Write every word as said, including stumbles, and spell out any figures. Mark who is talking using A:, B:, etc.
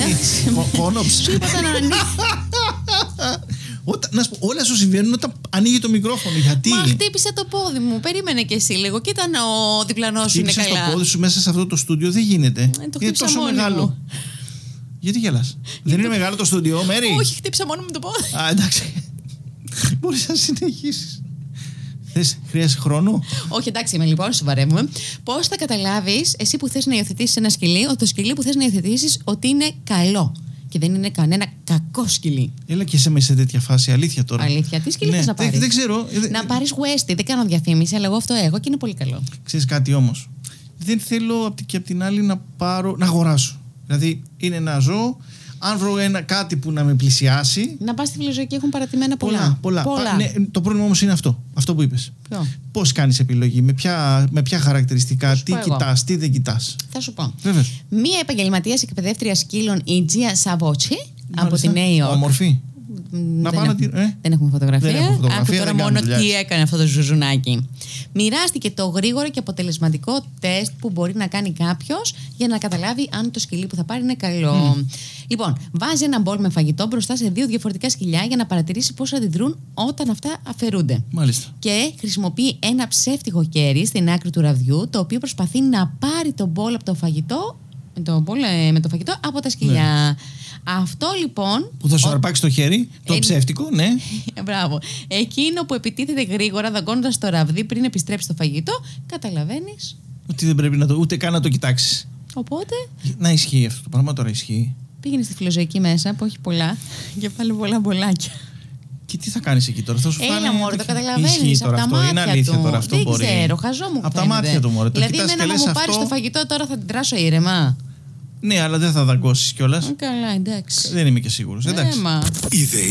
A: Κόνοψ.
B: Σου είπα να ανοίξει.
A: Να σου πω, όλα σου συμβαίνουν όταν ανοίγει το μικρόφωνο. Γιατί?
B: Μα χτύπησε το πόδι μου. Περίμενε κι εσύ λίγο. Κοίτα ο διπλανός σου είναι καλά.
A: Χτύπησε το πόδι σου μέσα σε αυτό το στούντιο, δεν γίνεται.
B: Ε, το
A: είναι
B: χτύπησα
A: τόσο
B: μόνη
A: μεγάλο.
B: μου.
A: Γιατί γελάς? Δεν είναι μεγάλο το στούντιο, Μέρη?
B: Όχι, χτύπησα μόνο με το πόδι.
A: Α, εντάξει. Μπορείς να συνεχίσεις. Θες, χρειάζεσαι χρόνο?
B: Όχι, εντάξει, είμαι λοιπόν, σοβαρεύουμε. Πώς θα καταλάβεις, εσύ που θες να υιοθετήσεις ένα σκυλί, ότι το σκυλί που θες να υιοθετήσεις ότι είναι καλό και δεν είναι κανένα κακό σκυλί?
A: Έλα και είσαι μέσα σε τέτοια φάση, αλήθεια τώρα.
B: Αλήθεια, τι σκυλί
A: Ναι,
B: θες να
A: δεν-
B: πάρεις?
A: δεν ξέρω. Ε,
B: Να πάρεις Westie, δεν κάνω διαφήμιση, αλλά εγώ αυτό έχω και είναι πολύ καλό.
A: Ξέρεις κάτι όμως? Δεν θέλω απ' τη- και απ' την άλλη να πάρω, να αγοράσω. Δηλαδή είναι ένα ζώο, αν βρω ένα, κάτι που να με πλησιάσει.
B: Να πας στη φιλοζωική, έχουν παρατημένα πολλά.
A: Πολλά, πολλά.
B: πολλά.
A: Πα- ναι, το πρόβλημα όμως είναι αυτό. Αυτό που είπες.
B: Ποιο?
A: Πώς κάνεις επιλογή, με ποια, με ποια χαρακτηριστικά,
B: σου
A: τι
B: πω εγώ.
A: κοιτάς, τι δεν κοιτάς.
B: Θα σου πω.
A: Βέβαιως.
B: Μία επαγγελματίας εκπαιδεύτρια σκύλων, η Τζία Σαβότσι, από
A: Μάλιστα.
B: τη Νέα Υόρκ.
A: Όμορφη.
B: Μ,
A: Να
B: δεν
A: πάω να
B: έχουμε-
A: την- ε?
B: Δεν έχουμε φωτογραφία.
A: Δεν έχουμε φωτογραφία,
B: Άκου
A: δεν
B: τώρα
A: κάνουμε
B: μόνο
A: δουλειά
B: τι
A: έτσι.
B: έκανε αυτό το ζουζουνάκι. Μοιράστηκε το γρήγορο και αποτελεσματικό τεστ που μπορεί να κάνει κάποιος για να καταλάβει αν το σκυλί που θα πάρει είναι καλό. Mm. Λοιπόν, βάζει ένα μπολ με φαγητό μπροστά σε δύο διαφορετικά σκυλιά για να παρατηρήσει πώς αντιδρούν όταν αυτά αφαιρούνται.
A: Μάλιστα.
B: Και χρησιμοποιεί ένα ψεύτικο κέρι στην άκρη του ραβδιού, το οποίο προσπαθεί να πάρει το μπολ από το φαγητό, με το, μπολ, ε, με το φαγητό από τα σκυλιά. Ναι. Αυτό λοιπόν.
A: Που θα σου
B: ο-
A: αρπάξει το χέρι, το
B: Ε,
A: ψεύτικο, ναι.
B: Μπράβο. Εκείνο που επιτίθεται γρήγορα, δαγκώνοντας το ραβδί πριν επιστρέψει στο φαγητό, καταλαβαίνεις.
A: Ότι δεν πρέπει να το, ούτε καν να το κοιτάξεις.
B: Οπότε
A: Να ισχύει αυτό το πράγμα, τώρα ισχύει.
B: πήγαινε στη φιλοζωική μέσα, που έχει πολλά, και πάλι πολλά μπολάκια.
A: Και τι θα κάνεις εκεί τώρα, θα σου φάνε.
B: Έλα, μωρέ, το
A: Ισχύει
B: καταλαβαίνεις. Από
A: τώρα
B: τα
A: αυτό,
B: μάτια
A: είναι αλήθεια
B: του.
A: τώρα αυτό
B: Δεν
A: μπορεί.
B: ξέρω, χαζό μου
A: Από τα
B: φαίνεται.
A: μάτια του, μωρέ. Το
B: Δηλαδή,
A: κοιτάς και
B: εμένα να
A: λες
B: μου πάρει
A: αυτό.
B: το φαγητό, τώρα θα την τράσω ήρεμα.
A: Ναι, αλλά δεν θα δαγκώσεις κιόλας.
B: Καλά, εντάξει.
A: Δεν είμαι και σίγουρος. Εντάξει.
B: Έμα.
C: Ιδεή